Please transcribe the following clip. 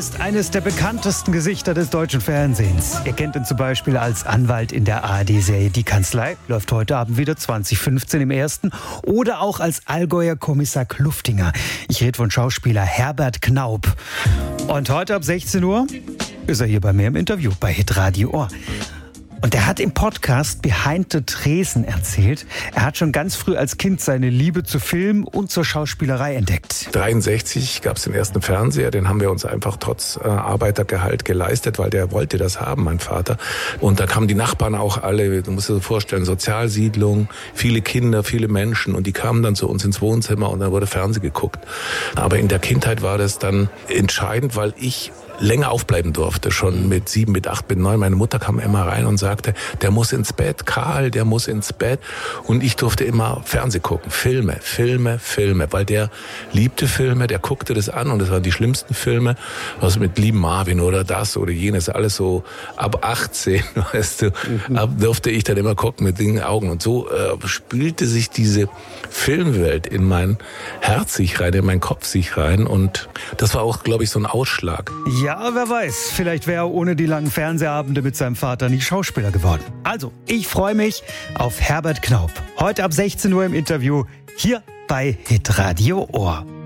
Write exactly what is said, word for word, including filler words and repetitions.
ist eines der bekanntesten Gesichter des deutschen Fernsehens. Ihr kennt ihn zum Beispiel als Anwalt in der A R D-Serie Die Kanzlei, läuft heute Abend wieder zwanzig fünfzehn im ersten, oder auch als Allgäuer Kommissar Kluftinger. Ich rede von Schauspieler Herbert Knaub. Und heute ab sechzehn Uhr ist er hier bei mir im Interview bei Hitradio Ohr. Und er hat im Podcast Behind the Tresen erzählt, er hat schon ganz früh als Kind seine Liebe zu Film und zur Schauspielerei entdeckt. dreiundsechzig gab es den ersten Fernseher, den haben wir uns einfach trotz äh, Arbeitergehalt geleistet, weil der wollte das haben, mein Vater. Und da kamen die Nachbarn auch alle, du musst dir so vorstellen, Sozialsiedlung, viele Kinder, viele Menschen, und die kamen dann zu uns ins Wohnzimmer und dann wurde Fernsehen geguckt. Aber in der Kindheit war das dann entscheidend, weil ich länger aufbleiben durfte, schon mit sieben, mit acht, mit neun. Meine Mutter kam immer rein und sagte, der muss ins Bett, Karl, der muss ins Bett. Und ich durfte immer Fernsehen gucken, Filme, Filme, Filme, weil der liebte Filme, der guckte das an und das waren die schlimmsten Filme, was mit Lieben Marvin oder das oder jenes, alles so ab achtzehn, weißt du, mhm. ab, durfte ich dann immer gucken mit den Augen. Und so äh, spielte sich diese Filmwelt in mein Herz sich rein, in meinen Kopf sich rein, und das war auch, glaube ich, so ein Ausschlag. Ja, wer weiß, vielleicht wäre er ohne die langen Fernsehabende mit seinem Vater nie Schauspieler geworden. Also, ich freue mich auf Herbert Knaub. Heute ab sechzehn Uhr im Interview hier bei Hitradio Ohr.